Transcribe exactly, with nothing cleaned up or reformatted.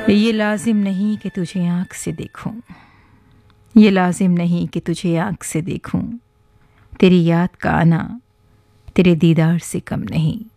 ये लाजिम नहीं कि तुझे आँख से देखूं, ये लाजिम नहीं कि तुझे आँख से देखूं, तेरी याद का आना तेरे दीदार से कम नहीं।